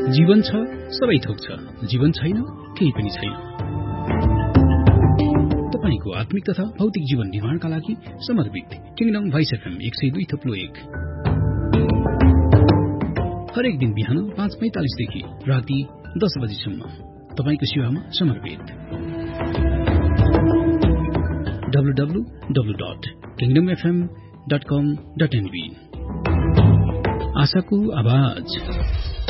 जीवन छ सबै थोक छ, जीवन छैन केही पनि छैन। तपाईको आत्मिक तथा भौतिक जीवन निर्माणका लागि समर्पित किङडम भोइस एफएम 102.1 हरेक दिन बिहान 5:45 देखि राति 10 बजेसम्म तपाईको सेवामा समर्पित। www.kingdomfm.com.nb आशाको आवाज।